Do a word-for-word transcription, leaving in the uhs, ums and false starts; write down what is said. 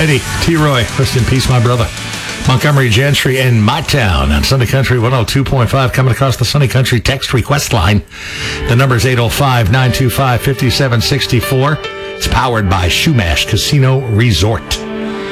Eddie T. Roy, rest in peace, my brother. Montgomery Gentry in my town on Sunny Country one oh two point five, coming across the Sunny Country text request line. The number is eight oh five, nine two five, five seven six four. It's powered by Shumash Casino Resort.